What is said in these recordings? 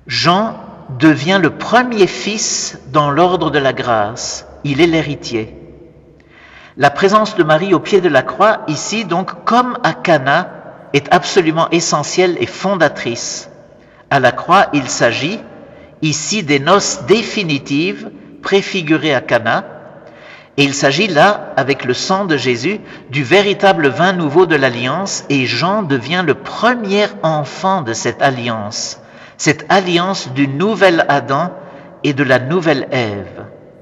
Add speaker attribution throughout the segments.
Speaker 1: Jean devient le premier fils dans l'ordre de la grâce. Il est l'héritier. La présence de Marie au pied de la croix, ici donc, comme à Cana, est absolument essentielle et fondatrice. À la croix, il s'agit ici des noces définitives préfigurées à Cana, et il s'agit là, avec le sang de Jésus, du véritable vin nouveau de l'alliance, et Jean devient le premier enfant de cette alliance du nouvel Adam et de la nouvelle Ève.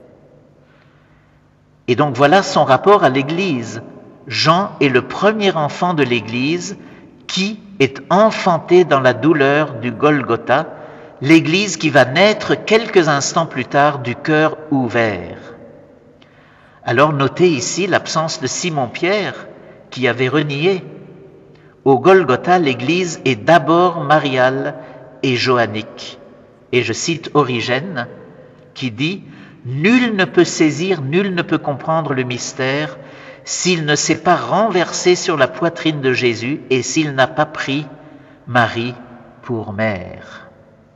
Speaker 1: Et donc voilà son rapport à l'Église. Jean est le premier enfant de l'Église qui est enfanté dans la douleur du Golgotha, l'Église qui va naître quelques instants plus tard du cœur ouvert. Alors notez ici l'absence de Simon-Pierre qui avait renié. Au Golgotha, l'Église est d'abord mariale et joannique. Et je cite Origène qui dit « Nul ne peut saisir, nul ne peut comprendre le mystère s'il ne s'est pas renversé sur la poitrine de Jésus et s'il n'a pas pris Marie pour mère. »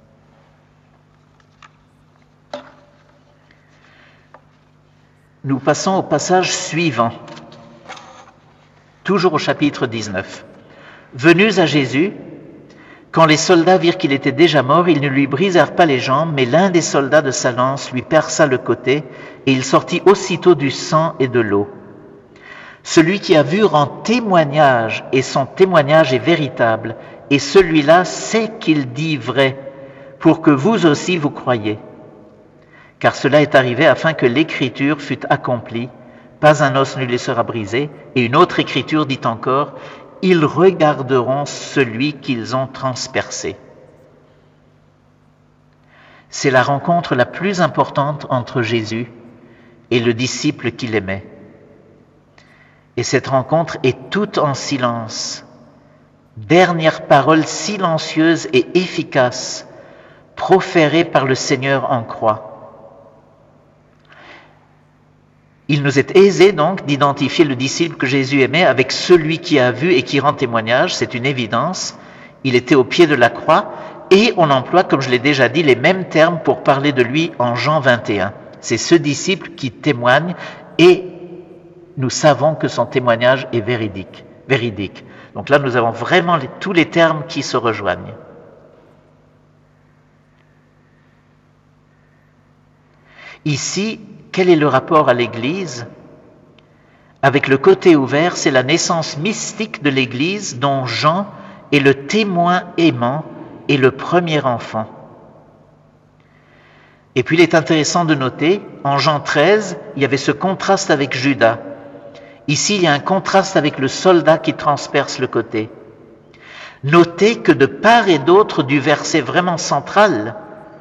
Speaker 1: Nous passons au passage suivant, toujours au chapitre 19. Venus à Jésus, quand les soldats virent qu'il était déjà mort, ils ne lui brisèrent pas les jambes, mais l'un des soldats de sa lance lui perça le côté, et il sortit aussitôt du sang et de l'eau. Celui qui a vu rend témoignage, et son témoignage est véritable, et celui-là sait qu'il dit vrai, pour que vous aussi vous croyiez. Car cela est arrivé afin que l'écriture fût accomplie, pas un os ne lui sera brisé, et une autre écriture dit encore, ils regarderont celui qu'ils ont transpercé. C'est la rencontre la plus importante entre Jésus et le disciple qu'il aimait. Et cette rencontre est toute en silence. Dernière parole silencieuse et efficace, proférée par le Seigneur en croix. Il nous est aisé donc d'identifier le disciple que Jésus aimait avec celui qui a vu et qui rend témoignage, c'est une évidence. Il était au pied de la croix et on emploie, comme je l'ai déjà dit, les mêmes termes pour parler de lui en Jean 21. C'est ce disciple qui témoigne et nous savons que son témoignage est véridique. Donc là, nous avons vraiment tous les termes qui se rejoignent. Ici, quel est le rapport à l'Église? Avec le côté ouvert, c'est la naissance mystique de l'Église dont Jean est le témoin aimant et le premier enfant. Et puis il est intéressant de noter, en Jean 13, il y avait ce contraste avec Judas. Ici, il y a un contraste avec le soldat qui transperce le côté. Notez que de part et d'autre du verset vraiment central,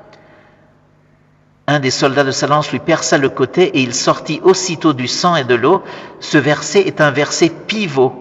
Speaker 1: un des soldats de sa lance lui perça le côté et il sortit aussitôt du sang et de l'eau. Ce verset est un verset pivot.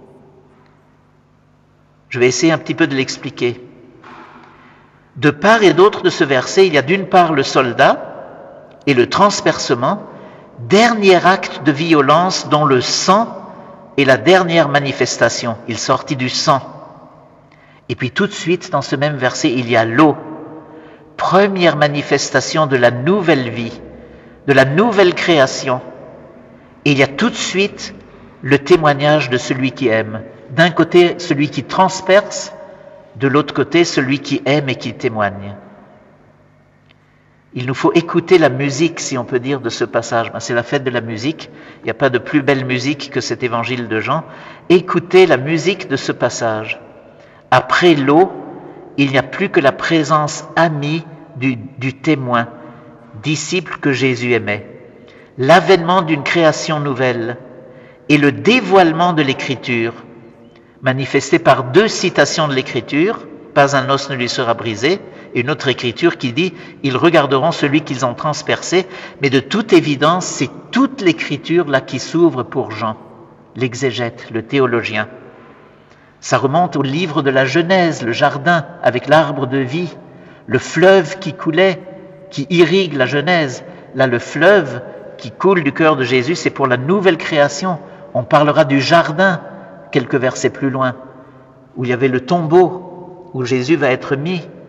Speaker 1: Je vais essayer un petit peu de l'expliquer. De part et d'autre de ce verset, il y a d'une part le soldat et le transpercement, dernier acte de violence dont le sang est la dernière manifestation. Il sortit du sang. Et puis tout de suite, dans ce même verset, il y a l'eau. Première manifestation de la nouvelle vie, de la nouvelle création. Et il y a tout de suite le témoignage de celui qui aime. D'un côté, celui qui transperce, de l'autre côté, celui qui aime et qui témoigne. Il nous faut écouter la musique, si on peut dire, de ce passage. C'est la fête de la musique. Il n'y a pas de plus belle musique que cet évangile de Jean. Écoutez la musique de ce passage. Après l'eau, il n'y a plus que la présence amie du témoin, disciple que Jésus aimait. L'avènement d'une création nouvelle et le dévoilement de l'Écriture, manifesté par deux citations de l'Écriture, pas un os ne lui sera brisé, et une autre Écriture qui dit « Ils regarderont celui qu'ils ont transpercé », mais de toute évidence, c'est toute l'Écriture là qui s'ouvre pour Jean, l'exégète, le théologien. Ça remonte au livre de la Genèse, le jardin avec l'arbre de vie, le fleuve qui coulait, qui irrigue la Genèse. Là, le fleuve qui coule du cœur de Jésus, c'est pour la nouvelle création. On parlera du jardin, quelques versets plus loin, où il y avait le tombeau, où Jésus va être mis.